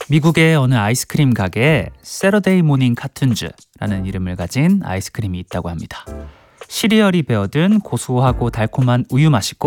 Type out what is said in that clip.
미국의 어느 아이스크림 가게에 세러데이 모닝 카툰즈라는 이름을 가진 아이스크림이 있다고 합니다. 시리얼이 배어든 고소하고 달콤한 우유 맛이고